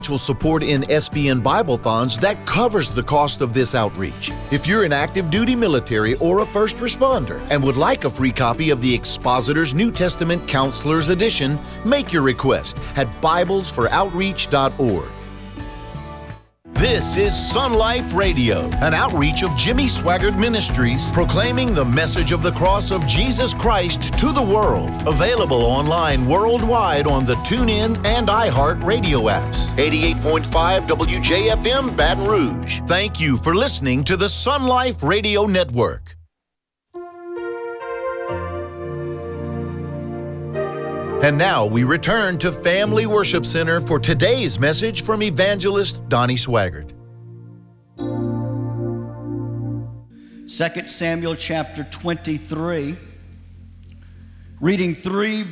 Support in SBN Bible-thons that covers the cost of this outreach. If you're an active duty military or a first responder and would like a free copy of the Expositor's New Testament Counselor's Edition, make your request at BiblesForOutreach.org. This is Sun Life Radio, an outreach of Jimmy Swaggart Ministries, proclaiming the message of the cross of Jesus Christ to the world. Available online worldwide on the TuneIn and iHeart radio apps. 88.5 WJFM Baton Rouge. Thank you for listening to the Sun Life Radio Network. And now we return to Family Worship Center for today's message from Evangelist Donnie Swaggart. 2 Samuel chapter 23, reading 4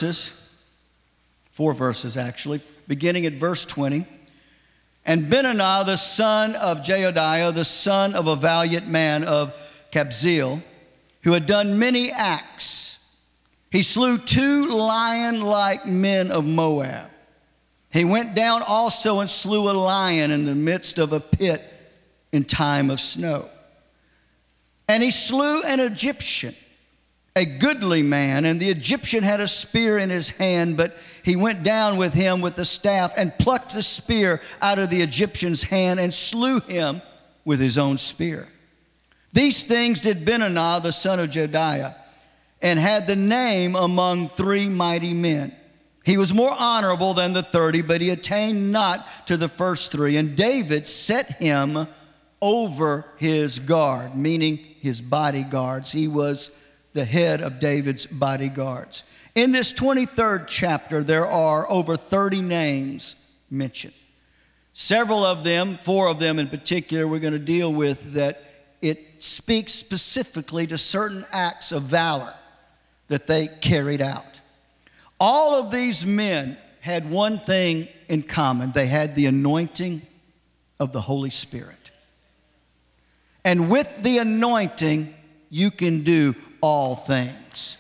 verses actually, beginning at verse 20. And Benaiah, the son of Jehoiada, the son of a valiant man of Kabzeel, who had done many acts, he slew 2 lion-like men of Moab. He went down also and slew a lion in the midst of a pit in time of snow. And he slew an Egyptian, a goodly man, and the Egyptian had a spear in his hand, but he went down with him with the staff and plucked the spear out of the Egyptian's hand and slew him with his own spear. These things did Benaiah, the son of Jehoiada, and had the name among 3 mighty men. He was more honorable than the 30, but he attained not to the first 3. And David set him over his guard, meaning his bodyguards. He was the head of David's bodyguards. In this 23rd chapter, there are over 30 names mentioned. Several of them, 4 of them in particular, we're going to deal with that it speaks specifically to certain acts of valor that they carried out. All of these men had one thing in common. They had the anointing of the Holy Spirit. And with the anointing, you can do all things.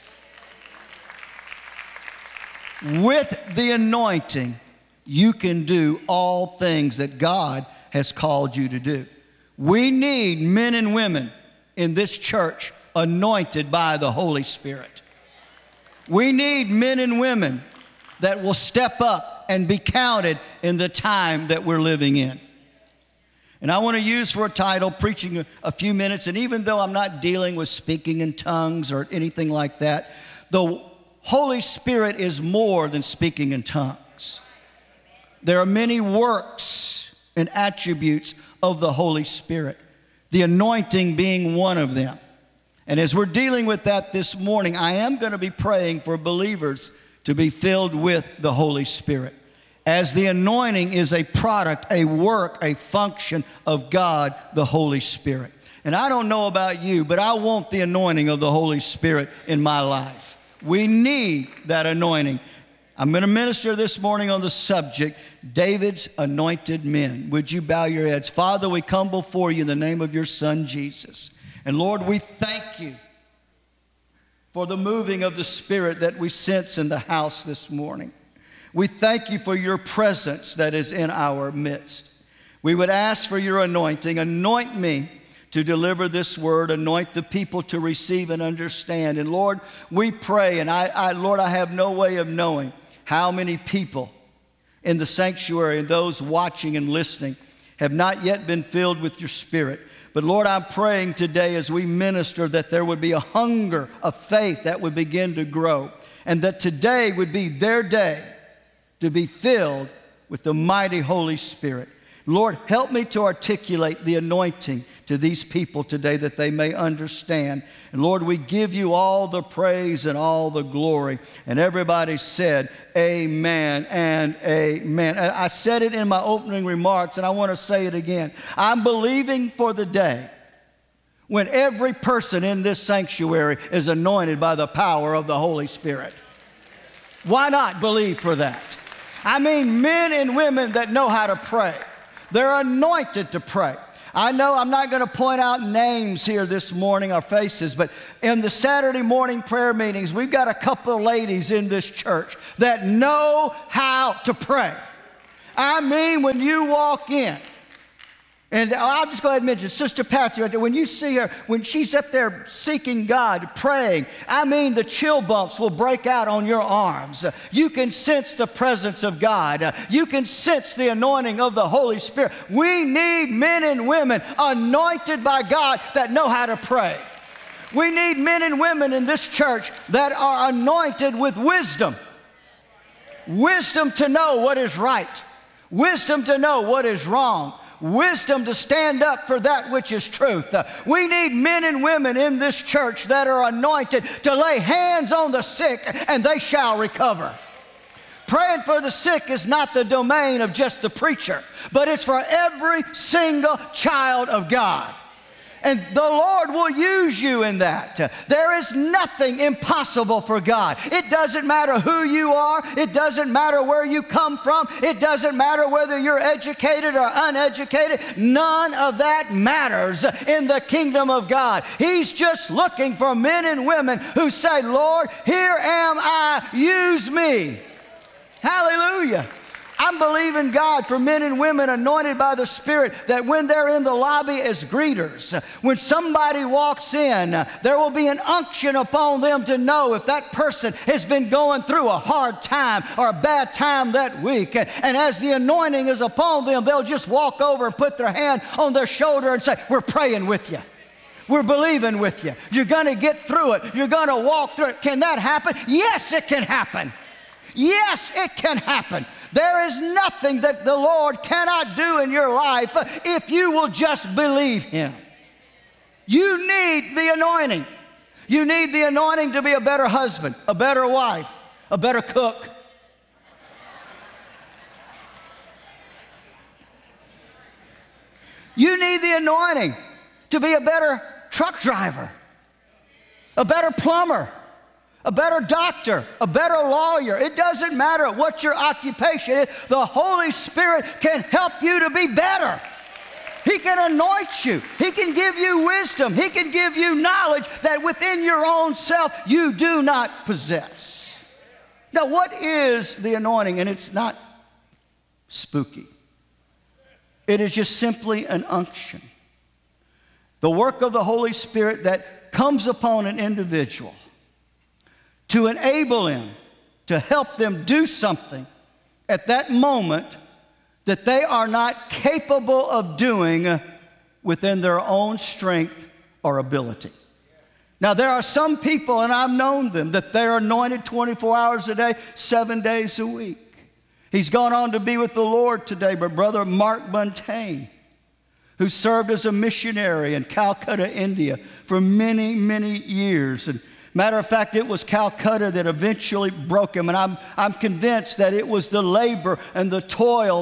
With the anointing, you can do all things that God has called you to do. We need men and women in this church anointed by the Holy Spirit. We need men and women that will step up and be counted in the time that we're living in. And I want to use for a title, preaching a few minutes, and even though I'm not dealing with speaking in tongues or anything like that, the Holy Spirit is more than speaking in tongues. There are many works and attributes of the Holy Spirit, the anointing being one of them. And as we're dealing with that this morning, I am going to be praying for believers to be filled with the Holy Spirit, as the anointing is a product, a work, a function of God, the Holy Spirit. And I don't know about you, but I want the anointing of the Holy Spirit in my life. We need that anointing. I'm going to minister this morning on the subject, David's anointed men. Would you bow your heads? Father, we come before you in the name of your Son, Jesus. And Lord, we thank you for the moving of the Spirit that we sense in the house this morning. We thank you for your presence that is in our midst. We would ask for your anointing. Anoint me to deliver this word. Anoint the people to receive and understand. And Lord, we pray, and Lord, I have no way of knowing how many people in the sanctuary and those watching and listening have not yet been filled with your Spirit. But Lord, I'm praying today as we minister that there would be a hunger of faith that would begin to grow, and that today would be their day to be filled with the mighty Holy Spirit. Lord, help me to articulate the anointing to these people today that they may understand. And Lord, we give you all the praise and all the glory. And everybody said, amen and amen. I said it in my opening remarks, and I want to say it again. I'm believing for the day when every person in this sanctuary is anointed by the power of the Holy Spirit. Why not believe for that? I mean, men and women that know how to pray. They're anointed to pray. I know I'm not going to point out names here this morning or faces, but in the Saturday morning prayer meetings, we've got a couple of ladies in this church that know how to pray. I mean, when you walk in, and I'll just go ahead and mention Sister Patsy right there. When you see her, when she's up there seeking God, praying, I mean, the chill bumps will break out on your arms. You can sense the presence of God. You can sense the anointing of the Holy Spirit. We need men and women anointed by God that know how to pray. We need men and women in this church that are anointed with wisdom. Wisdom to know what is right. Wisdom to know what is wrong. Wisdom to stand up for that which is truth. We need men and women in this church that are anointed to lay hands on the sick and they shall recover. Praying for the sick is not the domain of just the preacher, but it's for every single child of God. And the Lord will use you in that. There is nothing impossible for God. It doesn't matter who you are. It doesn't matter where you come from. It doesn't matter whether you're educated or uneducated. None of that matters in the kingdom of God. He's just looking for men and women who say, Lord, here am I, use me. Hallelujah. I'm believing God for men and women anointed by the Spirit that when they're in the lobby as greeters, when somebody walks in, there will be an unction upon them to know if that person has been going through a hard time or a bad time that week. And as the anointing is upon them, they'll just walk over and put their hand on their shoulder and say, we're praying with you. We're believing with you. You're going to get through it. You're going to walk through it. Can that happen? Yes, it can happen. Yes, it can happen. There is nothing that the Lord cannot do in your life if you will just believe Him. You need the anointing. You need the anointing to be a better husband, a better wife, a better cook. You need the anointing to be a better truck driver, a better plumber, a better doctor, a better lawyer. It doesn't matter what your occupation is. The Holy Spirit can help you to be better. He can anoint you. He can give you wisdom. He can give you knowledge that within your own self you do not possess. Now, what is the anointing? And it's not spooky. It is just simply an unction. The work of the Holy Spirit that comes upon an individual to enable him, to help them do something at that moment that they are not capable of doing within their own strength or ability. Now, there are some people, and I've known them, that they're anointed 24 hours a day, 7 days a week. He's gone on to be with the Lord today, but Brother Mark Buntain, who served as a missionary in Calcutta, India for many, many years. And matter of fact, it was Calcutta that eventually broke him, and I'm convinced that it was the labor and the toil